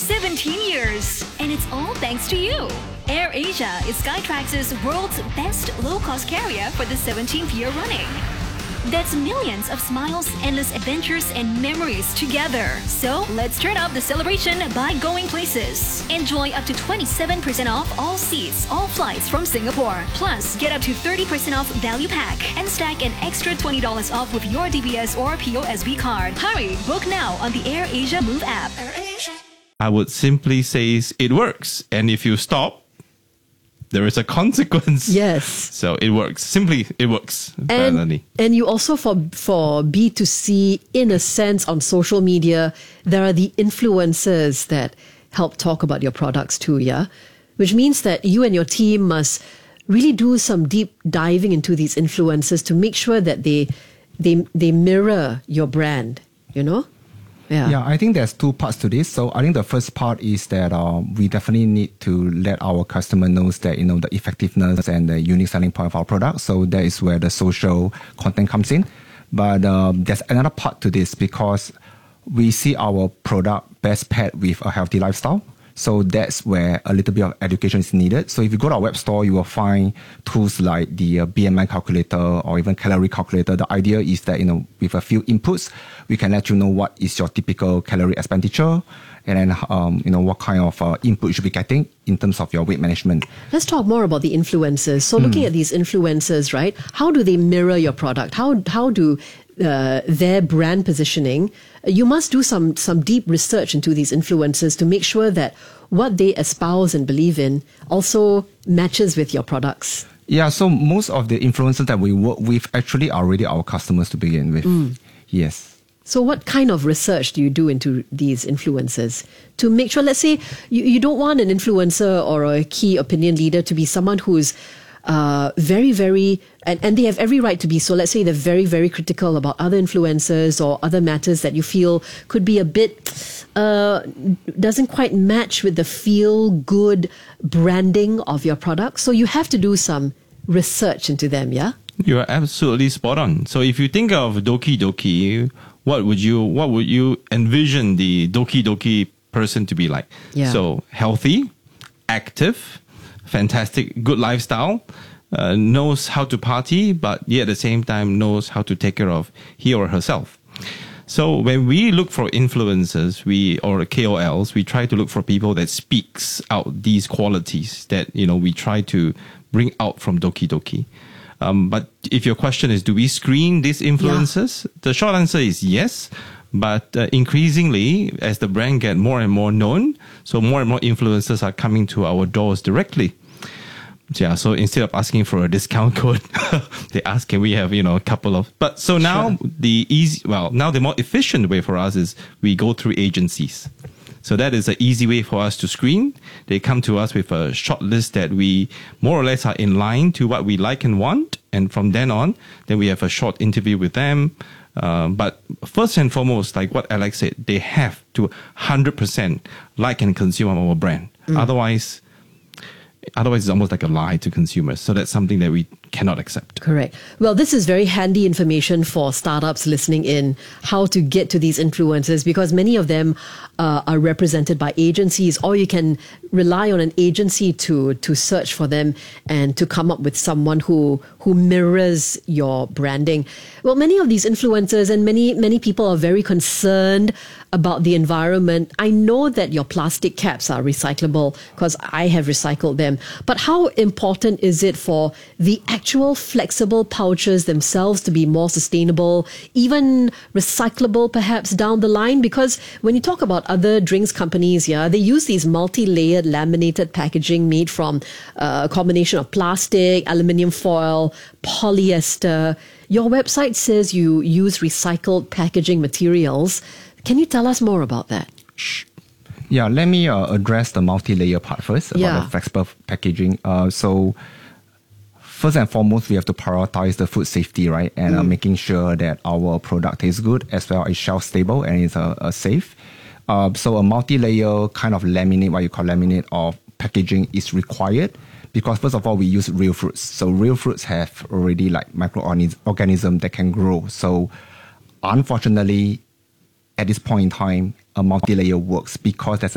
17 years. And it's all thanks to you. AirAsia is Skytrax's world's best low-cost carrier for the 17th year running. That's millions of smiles, endless adventures, and memories together. So let's turn up the celebration by going places. Enjoy up to 27% off all seats, all flights from Singapore. Plus, get up to 30% off value pack and stack an extra $20 off with your DBS or POSB card. Hurry, book now on the AirAsia Move app. I would simply say it works. And if you stop, there is a consequence. Yes. So it works. Simply, it works. And you also, for B2C, in a sense, on social media, there are the influencers that help talk about your products too, yeah? Which means that you and your team must really do some deep diving into these influencers to make sure that they mirror your brand, you know? Yeah, I think there's two parts to this. So I think the first part is that we definitely need to let our customer knows that, the effectiveness and the unique selling point of our product. So that is where the social content comes in. But there's another part to this because we see our product best paired with a healthy lifestyle. So that's where a little bit of education is needed. So if you go to our web store, you will find tools like the BMI calculator or even calorie calculator. The idea is that, with a few inputs, we can let you know what is your typical calorie expenditure and then, what kind of input you should be getting in terms of your weight management. Let's talk more about the influencers. So looking at these influencers, right? How do they mirror your product? How do their brand positioning, you must do some deep research into these influencers to make sure that what they espouse and believe in also matches with your products. Yeah, so most of the influencers that we work with actually are already our customers to begin with. Yes. So what kind of research do you do into these influencers to make sure, let's say, you don't want an influencer or a key opinion leader to be someone who's very, very, and they have every right to be. So let's say they're very, very critical about other influencers or other matters that you feel could be a bit, doesn't quite match with the feel-good branding of your product. So you have to do some research into them, yeah? You are absolutely spot on. So if you think of Doki Doki, what would you envision the Doki Doki person to be like? Yeah. So healthy, active, fantastic, good lifestyle, knows how to party, but yet at the same time knows how to take care of he or herself. So when we look for influencers, or KOLs, we try to look for people that speaks out these qualities that, we try to bring out from Doki Doki. But if your question is, do we screen these influencers? Yeah. The short answer is yes. But increasingly, as the brand get more and more known, so more and more influencers are coming to our doors directly. Yeah, so instead of asking for a discount code, they ask, can we have, a couple of... But so now the more efficient way for us is we go through agencies. So that is an easy way for us to screen. They come to us with a short list that we more or less are in line to what we like and want. And from then on, then we have a short interview with them. But first and foremost, like what Alex said, they have to 100% like and consume our brand. Otherwise, it's almost like a lie to consumers. So that's something that we cannot accept. Correct. Well, this is very handy information for startups listening in, how to get to these influencers, because many of them are represented by agencies, or you can rely on an agency to search for them and to come up with someone who mirrors your branding. Well, many of these influencers and many people are very concerned about the environment. I know that your plastic caps are recyclable because I have recycled them. But how important is it for the actual flexible pouches themselves to be more sustainable, even recyclable perhaps down the line? Because when you talk about other drinks companies, they use these multi-layered laminated packaging made from a combination of plastic, aluminium foil, polyester. Your website says you use recycled packaging materials. Can you tell us more about that? Yeah, let me address the multi-layer part first about the flexible packaging. So first and foremost, we have to prioritize the food safety, right? And making sure that our product tastes good as well as shelf stable and is safe. So a multi-layer kind of laminate, what you call laminate of packaging is required because first of all, we use real fruits. So real fruits have already like microorganisms that can grow. So unfortunately, at this point in time, a multi-layer works because there's